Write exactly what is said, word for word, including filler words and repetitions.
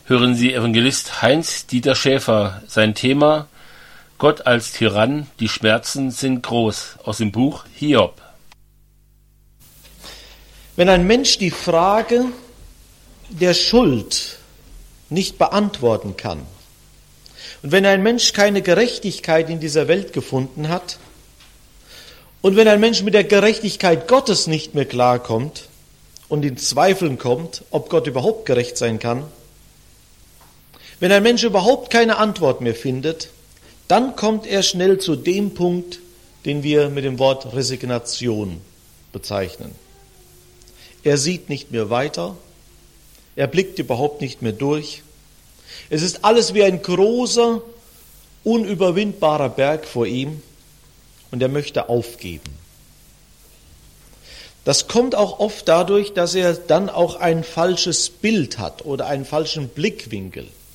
hören Sie Evangelist Heinz-Dieter Schäfer, sein Thema Gott als Tyrann, die Schmerzen sind groß, aus dem Buch Hiob. Wenn ein Mensch die Frage der Schuld nicht beantworten kann und wenn ein Mensch keine Gerechtigkeit in dieser Welt gefunden hat und wenn ein Mensch mit der Gerechtigkeit Gottes nicht mehr klarkommt und in Zweifeln kommt, ob Gott überhaupt gerecht sein kann, wenn ein Mensch überhaupt keine Antwort mehr findet, dann kommt er schnell zu dem Punkt, den wir mit dem Wort Resignation bezeichnen. Er sieht nicht mehr weiter, er blickt überhaupt nicht mehr durch. Es ist alles wie ein großer, unüberwindbarer Berg vor ihm und er möchte aufgeben. Das kommt auch oft dadurch, dass er dann auch ein falsches Bild hat oder einen falschen Blickwinkel.